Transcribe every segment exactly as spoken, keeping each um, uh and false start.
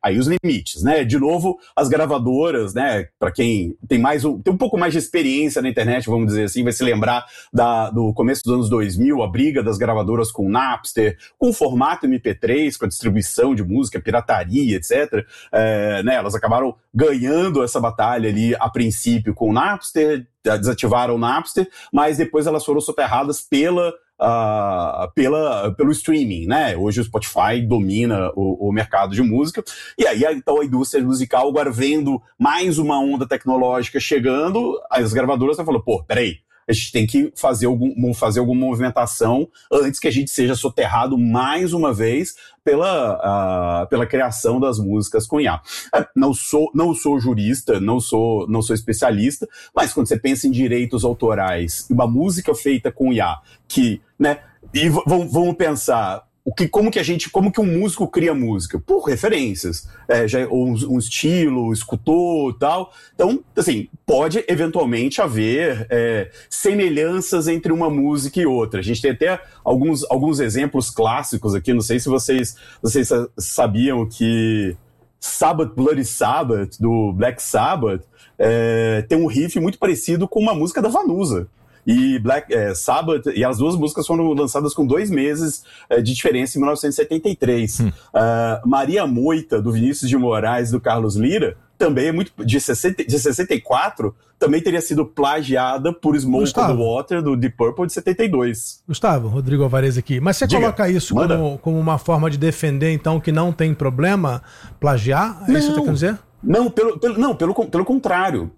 aí os limites, né? De novo, as gravadoras, né? Para quem tem mais um, tem um pouco mais de experiência na internet, vamos dizer assim, vai se lembrar da, do começo dos anos dois mil, a briga das gravadoras com o Napster, com o formato M P três, com a distribuição de música, pirataria, etcétera. É, né, elas acabaram ganhando essa batalha ali a princípio com o Napster, desativaram o Napster, mas depois elas foram soterradas pela Uh, pela, pelo streaming, né? Hoje o Spotify domina o, o mercado de música, e aí então a indústria musical agora vendo mais uma onda tecnológica chegando, as gravadoras estão falando, pô, peraí, a gente tem que fazer, algum, fazer alguma movimentação antes que a gente seja soterrado mais uma vez pela, uh, pela criação das músicas com I A. Uh, não sou, não sou jurista, não sou, não sou especialista, mas quando você pensa em direitos autorais, uma música feita com I A, que, né, e v- vamos pensar, o que, como que a gente, como que um músico cria música? Por referências, é, já, um, um estilo, escutou e tal. Então, assim, pode eventualmente haver é, semelhanças entre uma música e outra. A gente tem até alguns, alguns exemplos clássicos aqui, não sei se vocês, vocês sabiam que Sabbath Bloody Sabbath, do Black Sabbath, é, tem um riff muito parecido com uma música da Vanusa. E Black é, Sabbath, e as duas músicas foram lançadas com dois meses é, de diferença em mil novecentos e setenta e três. Hum. Uh, Maria Moita, do Vinícius de Moraes, do Carlos Lira, também é muito de, sessenta, de sessenta e quatro, também teria sido plagiada por Smoke on the Water, do Deep Purple, de setenta e dois. Gustavo, Rodrigo Alvarez aqui. Mas você Diga, coloca isso como, como uma forma de defender, então, que não tem problema plagiar? É não, isso que você quer dizer? Não, pelo, pelo, não pelo, pelo contrário.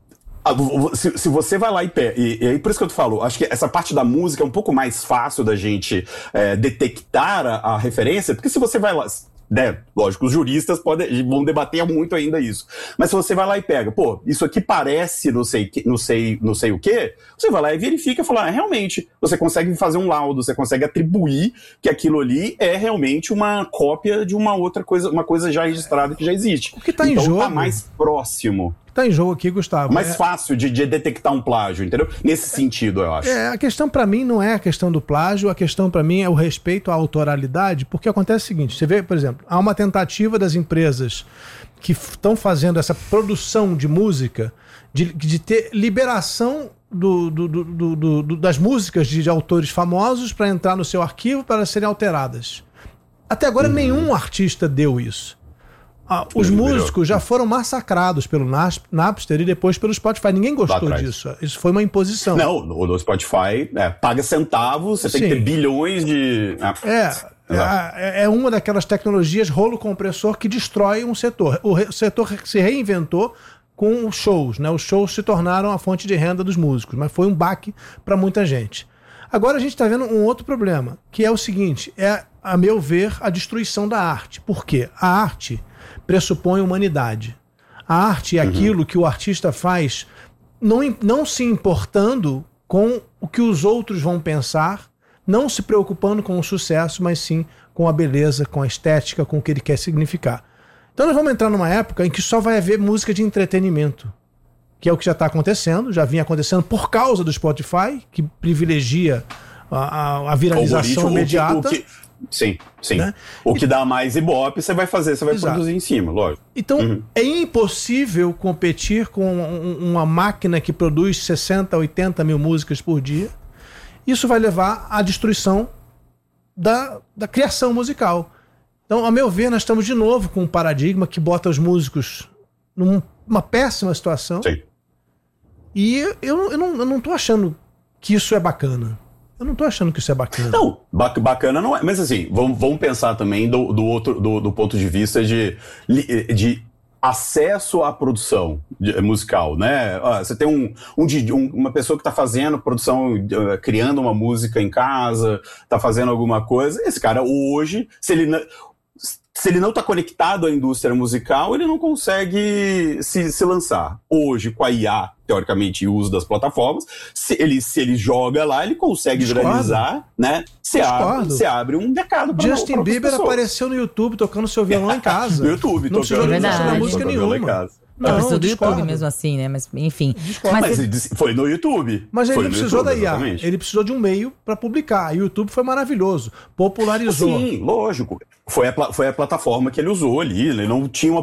Se, se você vai lá e pega, e, e aí por isso que eu te falo, acho que essa parte da música é um pouco mais fácil da gente é, detectar a, a referência, porque se você vai lá, né, lógico, os juristas podem, vão debater muito ainda isso, mas se você vai lá e pega, pô, isso aqui parece não sei, não sei, não sei o quê, você vai lá e verifica e fala, ah, realmente, você consegue fazer um laudo, você consegue atribuir que aquilo ali é realmente uma cópia de uma outra coisa, uma coisa já registrada que já existe. O que tá então em jogo? Tá mais próximo. Tá em jogo aqui, Gustavo. Mais é... fácil de, de detectar um plágio, entendeu? Nesse sentido, eu acho. É, a questão pra mim não é a questão do plágio, a questão pra mim é o respeito à autoralidade, porque acontece o seguinte, você vê, por exemplo, há uma tentativa das empresas que estão fazendo essa produção de música, de, de ter liberação do, do, do, do, do, do, das músicas de, de autores famosos para entrar no seu arquivo para serem alteradas. Até agora uhum. nenhum artista deu isso. Ah, os músicos já foram massacrados pelo Napster e depois pelo Spotify. Ninguém gostou disso. Isso foi uma imposição. Não, o Spotify é, paga centavos, você Sim. tem que ter bilhões de... É, é, é uma daquelas tecnologias rolo compressor que destrói um setor. O, re, o setor se reinventou com os shows, né? Os shows se tornaram a fonte de renda dos músicos, mas foi um baque para muita gente. Agora a gente está vendo um outro problema, que é o seguinte, é, a meu ver, a destruição da arte. Por quê? A arte pressupõe humanidade. A arte é uhum. aquilo que o artista faz não, não se importando com o que os outros vão pensar, não se preocupando com o sucesso, mas sim com a beleza, com a estética, com o que ele quer significar. Então nós vamos entrar numa época em que só vai haver música de entretenimento, que é o que já está acontecendo, já vinha acontecendo por causa do Spotify, que privilegia a, a, a viralização imediata. O que, o que... Sim, sim. Né? O que dá mais ibope, você vai fazer, você vai Exato. Produzir em cima, lógico. Então, uhum. é impossível competir com uma máquina que produz sessenta, oitenta mil músicas por dia. Isso vai levar à destruição da, da criação musical. Então, a meu ver, nós estamos de novo com um paradigma que bota os músicos numa péssima situação. Sim. E eu, eu, não, eu não tô achando que isso é bacana. Eu não tô achando que isso é bacana. Não, bacana não é. Mas assim, vamos, vamos pensar também do, do, outro, do, do ponto de vista de, de acesso à produção de, musical, né? Ah, você tem um, um, um, uma pessoa que está fazendo produção, uh, criando uma música em casa, está fazendo alguma coisa. Esse cara hoje, se ele... Se ele não está conectado à indústria musical, ele não consegue se, se lançar. Hoje, com a I A, teoricamente, e o uso das plataformas, se ele, se ele joga lá, ele consegue Discordo. viralizar, né? Você abre, abre um mercado para Justin Bieber pessoas. Apareceu no YouTube tocando seu violão em casa. No YouTube, não precisou tocando, de música nenhuma. Não, não precisou do YouTube mesmo assim, né? Mas, enfim. Mas, mas ele... foi no YouTube. Mas ele foi não precisou YouTube, da I A. Exatamente. Ele precisou de um meio para publicar. E o YouTube foi maravilhoso. Popularizou. Sim, lógico. Foi a, foi a plataforma que ele usou ali. Ele não tinha uma